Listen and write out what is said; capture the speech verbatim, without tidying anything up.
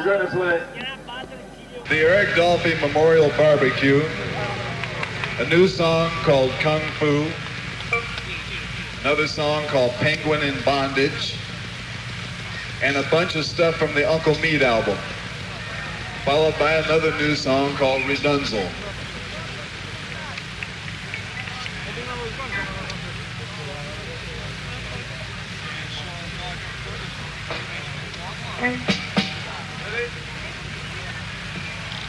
going to play the Eric Dolphy Memorial Barbecue, a new song called Kung Fu, another song called Penguin in Bondage, and a bunch of stuff from the Uncle Meat album, followed by another new song called Redunzel. Ready?